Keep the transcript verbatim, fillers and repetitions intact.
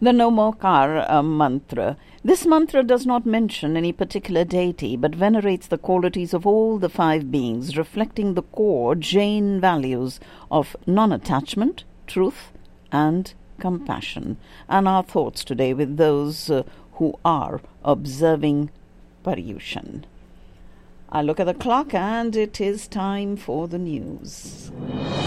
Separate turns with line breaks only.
The No More Car uh, mantra. This mantra does not mention any particular deity, but venerates the qualities of all the five beings, reflecting the core Jain values of non-attachment, truth, and compassion. And our thoughts today with those uh, who are observing Paryushan. I look at the clock and it is time for the news.